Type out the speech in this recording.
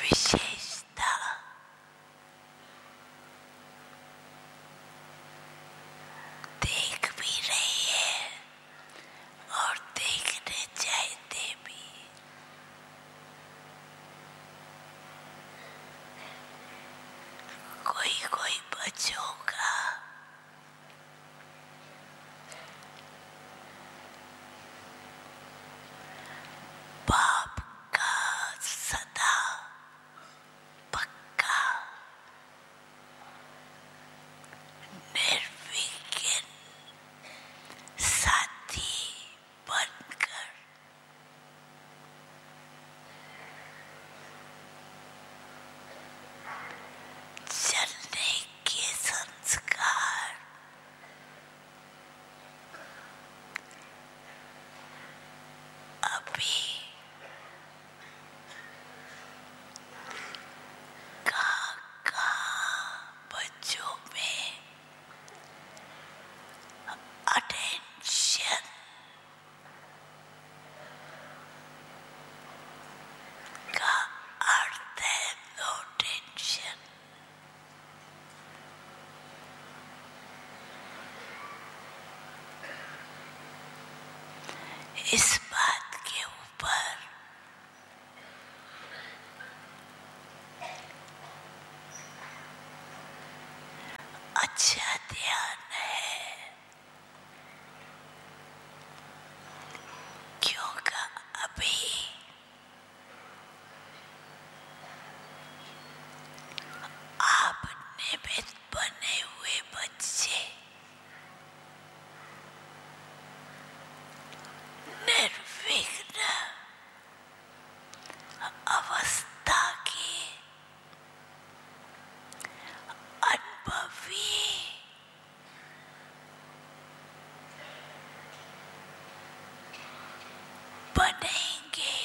विशेषता देख भी रही है और देखने चाहते भी। कोई बच्चों का बाप का सदा पक्का निर्विघ्न साथी बनकर चलने के संस्कार अभी कहाँ बच्चों में अटेंशन का अर्थ है नो टेंशन। इस बात के ऊपर अच्छा ध्यान है, क्योंकि अभी आप निमित्त बने हुए बच्चे निर्विघ्न अवस्था के अनुभवी बनेंगे।